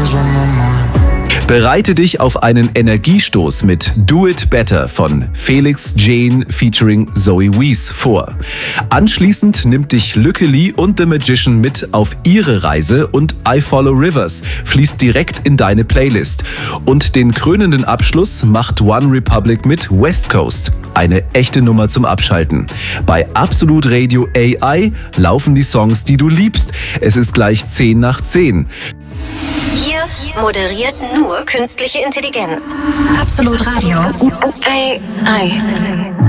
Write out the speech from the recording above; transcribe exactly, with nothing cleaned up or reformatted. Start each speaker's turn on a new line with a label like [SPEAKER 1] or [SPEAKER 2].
[SPEAKER 1] Bereite dich auf einen Energiestoß mit Do It Better von Felix Jane featuring Zoe Wees vor. Anschließend nimmt dich Lücke Lee und The Magician mit auf ihre Reise und I Follow Rivers fließt direkt in deine Playlist. Und den krönenden Abschluss macht One Republic mit West Coast. Eine echte Nummer zum Abschalten. Bei Absolut Radio A I laufen die Songs, die du liebst. Es ist gleich zehn nach zehn.
[SPEAKER 2] Hier moderiert nur künstliche Intelligenz. Absolut Radio. A I.